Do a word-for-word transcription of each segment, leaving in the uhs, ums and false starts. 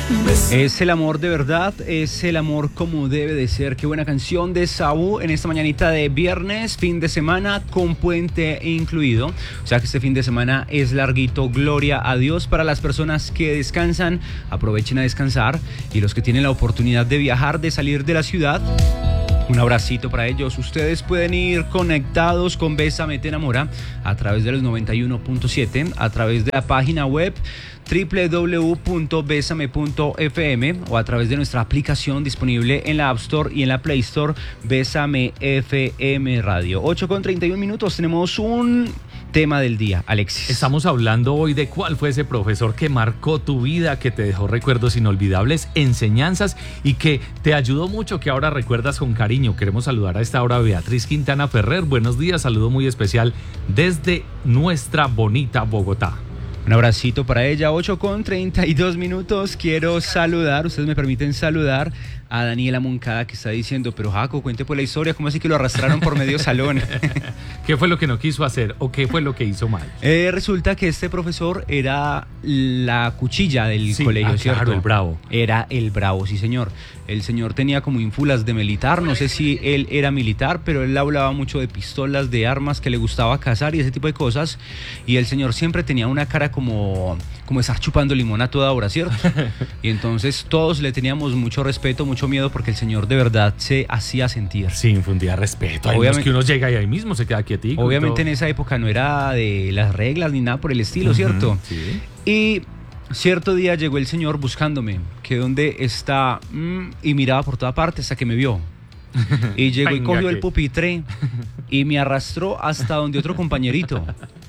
Es el amor de verdad, es el amor como debe de ser. Qué buena canción de Saúl en esta mañanita de viernes, fin de semana con puente incluido. O sea que este fin de semana es larguito, gloria a Dios. Para las personas que descansan, aprovechen a descansar. Y los que tienen la oportunidad de viajar, de salir de la ciudad, un abracito para ellos. Ustedes pueden ir conectados con Bésame Te Enamora a través de los noventa y uno punto siete, a través de la página web doble u doble u doble u punto besame punto efe eme o a través de nuestra aplicación disponible en la App Store y en la Play Store, Bésame F M Radio. ocho con treinta y un minutos, tenemos un tema del día, Alexis. Estamos hablando hoy de cuál fue ese profesor que marcó tu vida, que te dejó recuerdos inolvidables, enseñanzas y que te ayudó mucho, que ahora recuerdas con cariño. Queremos saludar a esta hora a Beatriz Quintana Ferrer. Buenos días, saludo muy especial desde nuestra bonita Bogotá. Un abracito para ella, ocho con treinta y dos minutos. Quiero saludar, ustedes me permiten saludar a Daniela Moncada, que está diciendo, pero Jaco, cuente pues la historia, ¿cómo así que lo arrastraron por medio salón? ¿Qué fue lo que no quiso hacer o qué fue lo que hizo mal? Eh, resulta que este profesor era la cuchilla del sí, colegio, ah, ¿cierto? Claro, el bravo. Era el bravo, sí señor. El señor tenía como ínfulas de militar, no sé si él era militar, pero él hablaba mucho de pistolas, de armas, que le gustaba cazar y ese tipo de cosas. Y el señor siempre tenía una cara como, como estar chupando limón a toda hora, ¿cierto? Y entonces todos le teníamos mucho respeto, mucho miedo, porque el señor de verdad se hacía sentir. Sí, infundía respeto. Hay obviamente, que uno llega y ahí mismo se queda quietico. Obviamente en esa época no era de las reglas ni nada por el estilo, uh-huh, ¿cierto? Sí. Y cierto día llegó el señor buscándome, que dónde está, mm, y miraba por toda parte hasta que me vio. Y llegó y cogió el pupitre y me arrastró hasta donde otro compañerito.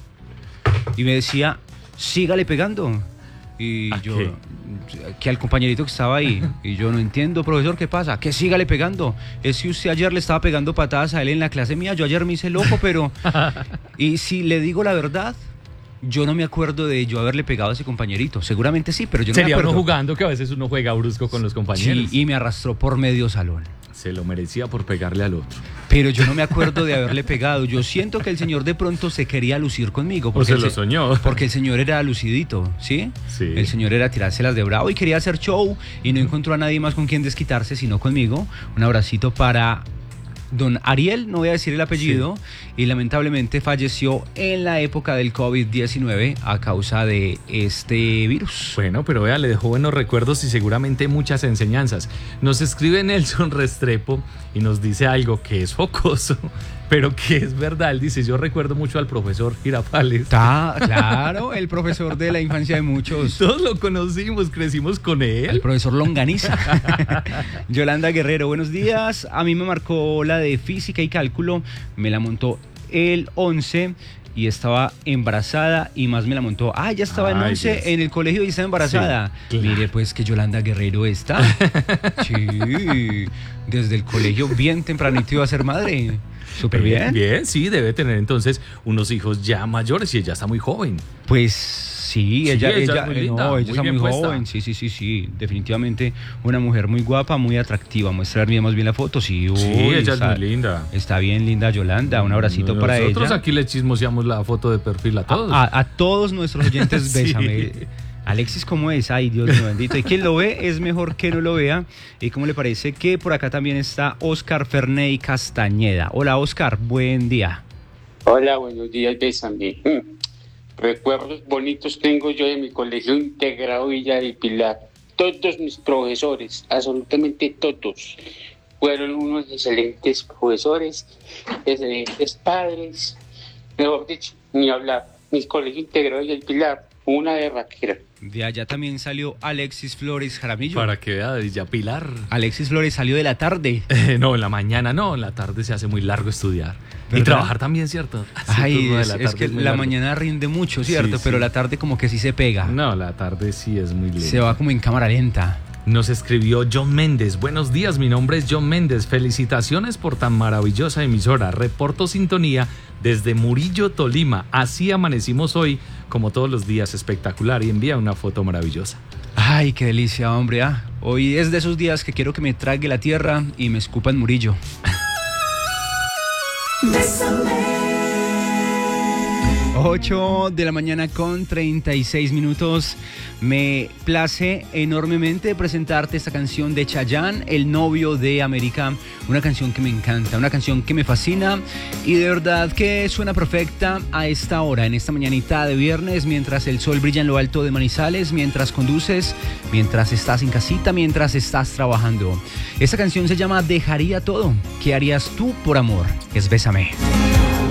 Y me decía, sígale pegando. Y yo, qué? que al compañerito que estaba ahí. Y yo, no entiendo, profesor, ¿qué pasa? Que sígale pegando. Es que usted ayer le estaba pegando patadas a él en la clase mía. Yo ayer me hice loco, pero... Y si le digo la verdad, yo no me acuerdo de yo haberle pegado a ese compañerito. Seguramente sí, pero yo no Sería me acuerdo. Uno jugando, que a veces uno juega brusco con los compañeros. Sí, y me arrastró por medio salón. Se lo merecía por pegarle al otro. Pero yo no me acuerdo de haberle pegado. Yo siento que el señor de pronto se quería lucir conmigo. O se lo soñó. Porque el señor era lucidito, ¿sí? Sí. El señor era tirárselas de bravo y quería hacer show y no encontró a nadie más con quien desquitarse sino conmigo. Un abracito para don Ariel, no voy a decir el apellido, sí. Y lamentablemente falleció en la época del COVID diecinueve a causa de este virus. Bueno, pero vea, le dejó buenos recuerdos y seguramente muchas enseñanzas. Nos escribe Nelson Restrepo y nos dice algo que es jocoso, pero que es verdad. Él dice, yo recuerdo mucho al profesor Girafales. Ah, claro, el profesor de la infancia de muchos. Todos lo conocimos, crecimos con él. El profesor Longaniza. Yolanda Guerrero, buenos días. A mí me marcó la de física y cálculo, me la montó el once y estaba embarazada y más me la montó. Ah, ya estaba Ay, en once Dios. En el colegio y estaba embarazada. Sí, claro. Mire pues que Yolanda Guerrero está. Sí, desde el colegio bien tempranito iba a ser madre. Súper bien. Bien, sí, debe tener entonces unos hijos ya mayores y ella está muy joven. Pues sí, sí ella, ella, ella, es muy linda, no, ella muy está muy puesta. joven, sí, sí, sí, sí, definitivamente una mujer muy guapa, muy atractiva. Muéstrame más bien la foto, sí. Uy, sí, ella está, es muy linda. Está bien linda Yolanda, un abracito Nosotros para ella. Nosotros aquí le chismoseamos la foto de perfil a todos. A, a, a todos nuestros oyentes, Sí. bésame. Alexis, ¿cómo es? Ay, Dios mío bendito. Y quien lo ve es mejor que no lo vea. ¿Y cómo le parece que por acá también está Oscar Ferney Castañeda? Hola, Oscar, buen día. Hola, buenos días, bésame. Recuerdos bonitos tengo yo de mi colegio integrado Villa del Pilar. Todos mis profesores, absolutamente todos, fueron unos excelentes profesores, excelentes padres. Mejor dicho, ni hablar. Mi colegio integrado Villa del Pilar, una de raquera. De allá también salió Alexis Flores Jaramillo. Para que vea, de Villa Pilar. Alexis Flores salió de la tarde. Eh, no, en la mañana no, en la tarde se hace muy largo estudiar. ¿Verdad? Y trabajar también, ¿cierto? Ay, es, es que es la largo. Mañana rinde mucho, ¿cierto? Sí, pero sí. La tarde como que sí se pega. No, la tarde sí es muy lenta. Se va como en cámara lenta. Nos escribió John Méndez. Buenos días, mi nombre es John Méndez. Felicitaciones por tan maravillosa emisora. Reporto sintonía desde Murillo, Tolima. Así amanecimos hoy, como todos los días, espectacular. Y envía una foto maravillosa. Ay, qué delicia, hombre. ¿Ah? Hoy es de esos días que quiero que me trague la tierra y me escupa en Murillo. ocho de la mañana con treinta y seis minutos. Me place enormemente presentarte esta canción de Chayanne, El novio de América. Una canción que me encanta, una canción que me fascina y de verdad que suena perfecta a esta hora, en esta mañanita de viernes, mientras el sol brilla en lo alto de Manizales, mientras conduces, mientras estás en casita, mientras estás trabajando. Esta canción se llama Dejaría todo. ¿Qué harías tú por amor? Es Bésame.